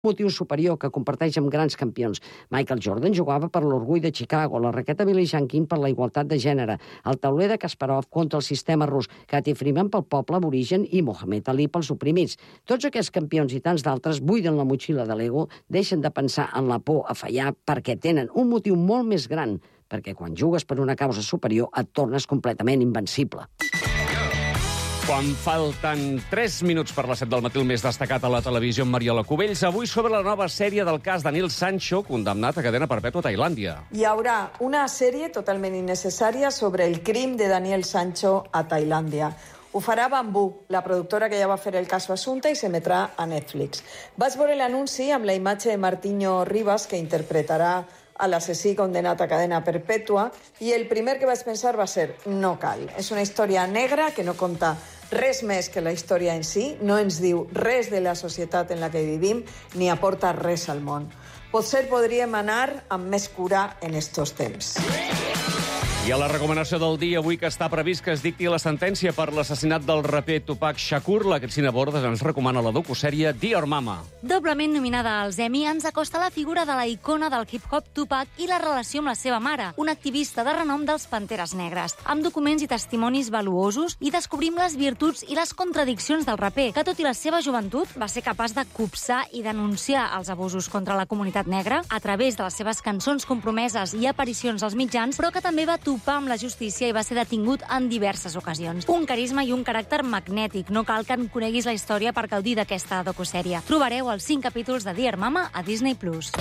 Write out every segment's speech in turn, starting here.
motiu superior que comparteix amb grans campions. Michael Jordan jugava per l'orgull de Chicago, la raqueta Billie Jean King per la igualtat de gènere, el tauler de Kasparov contra el sistema rus, Cathy Freeman pel poble aborigen i Muhammad Ali pels oprimits. Tots aquests campions i tants d'altres buiden la motxilla de l'ego, deixen de pensar en la por a fallar perquè tenen un motiu molt més gran, perquè quan jugues per una causa superior et tornes completament invencible. Quan falten 3 minuts per les 7 del matí, el més destacat a la televisió amb Mariola Cubells, avui sobre la nova sèrie del cas Daniel Sancho, condemnat a cadena perpètua a Tailàndia. Hi haurà una sèrie totalment innecessària sobre el crim de Daniel Sancho a Tailàndia. Ho farà Bambú, la productora que ja va fer el caso Assumpta, i s'emetrà a Netflix. Vaig veure l'anunci amb la imatge de Martinho Rivas, que interpretarà a l'assassí condenat a cadena perpètua, i el primer que vaig pensar va ser no cal. És una història negra que no conta res més que la història en si, no ens diu res de la societat en la que vivim, ni aporta res al món. Potser podríem anar amb més cura en estos temps. I a la recomanació del dia, avui que està previst que es dicti la sentència per l'assassinat del raper Tupac Shakur, la Cristina Bordes ens recomana la docusèrie Dear Mama. Doblement nominada als Emmy, ens acosta la figura de la icona del hip-hop Tupac i la relació amb la seva mare, una activista de renom dels Panteres Negres. Amb documents i testimonis valuosos i descobrim les virtuts i les contradiccions del raper, que tot i la seva joventut va ser capaç de copsar i denunciar els abusos contra la comunitat negra a través de les seves cançons compromeses i aparicions als mitjans, però que també va topar amb la justícia i va ser detingut en diverses ocasions. Un carisma i un caràcter magnètic. No cal que en coneguis la història per gaudir d'aquesta docusèrie. Trobareu els 5 capítols de Dear Mama a Disney+.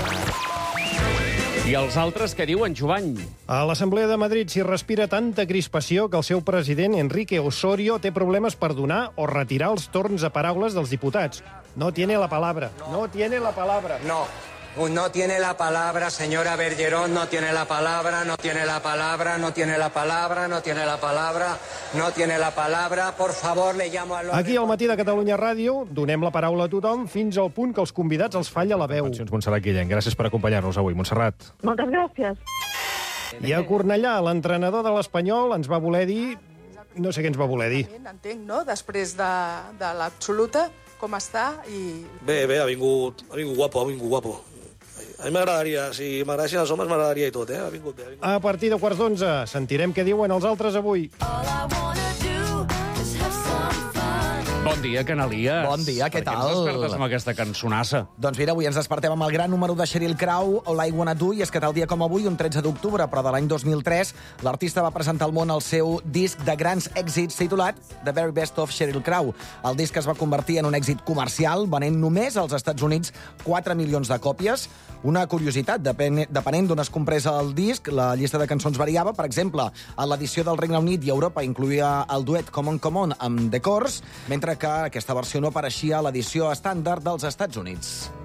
I els altres, què diuen, Jovany? A l'Assemblea de Madrid s'hi respira tanta crispació que el seu president, Enrique Osorio, té problemes per donar o retirar els torns a paraules dels diputats. No tiene la palabra. No tiene la palabra. No. No tiene la palabra, señora Bergerón, no tiene la palabra, no tiene la palabra, no tiene la palabra, no tiene la palabra, no tiene la palabra. Por favor, le llamo a... Aquí al Matí de Catalunya Ràdio donem la paraula a tothom fins al punt que els convidats els falla la veu. Montserrat Guillén, gràcies per acompanyar-nos avui. Montserrat. Moltes gràcies. I a Cornellà, l'entrenador de l'Espanyol ens va voler dir... No sé què ens va voler dir. Entenc, no?, després de l'absoluta, com està i... Bé, ha vingut guapo. A mi m'agradaria, si m'agradessin els homes, m'agradaria i tot, Ha vingut bé. A partir de 11:15 sentirem què diuen els altres avui. Bon dia, Canalia. Bon dia, què tal? Per què ens despertes amb aquesta cançonassa? Doncs mira, avui ens despertem amb el gran número de Sheryl Crow, All I Wanna Do, i és que tal dia com avui, un 13 d'octubre, però de l'any 2003, l'artista va presentar al món el seu disc de grans èxits titulat The Very Best of Sheryl Crow. El disc es va convertir en un èxit comercial, venent només als Estats Units 4 milions de còpies. Una curiositat, depenent d'on es comprés el disc, la llista de cançons variava. Per exemple, a l'edició del Regne Unit i Europa incloïa el duet Come On amb The Corrs, mentre que aquesta versió no apareixia a l'edició estàndard dels Estats Units.